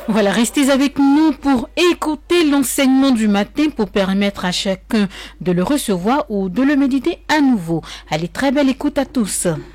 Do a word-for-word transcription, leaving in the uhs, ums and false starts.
Voilà, restez avec nous pour écouter l'enseignement du matin pour permettre à chacun de le recevoir ou de le méditer à nouveau. Allez, très belle écoute à tous.